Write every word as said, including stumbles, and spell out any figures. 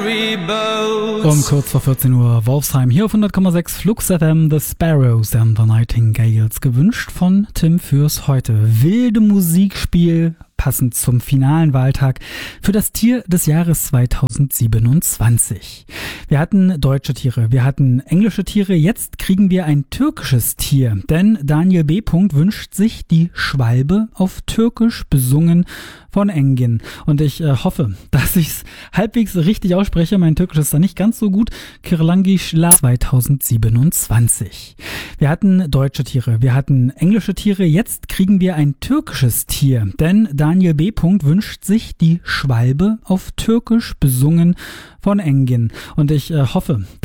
Um kurz vor vierzehn Uhr Wolfsheim hier auf hundert Komma sechs Flux F M, The Sparrows and the Nightingales, gewünscht von Tim fürs heute. Wilde Musikspiel, passend zum finalen Wahltag für das Tier des Jahres zweitausendsiebenundzwanzig. Wir hatten deutsche Tiere, wir hatten englische Tiere, jetzt kriegen wir ein türkisches Tier, denn Daniel B. wünscht sich die Schwalbe auf Türkisch, besungen von Engin. Und ich äh, hoffe, dass ich es halbwegs richtig ausspreche. Mein Türkisch ist da nicht ganz so gut. Kirlangi Schla zweitausendsiebenundzwanzig. Wir hatten deutsche Tiere, wir hatten englische Tiere, jetzt kriegen wir ein türkisches Tier, denn Daniel B. wünscht sich die Schwalbe auf Türkisch, besungen von Engin. Und ich äh, hoffe,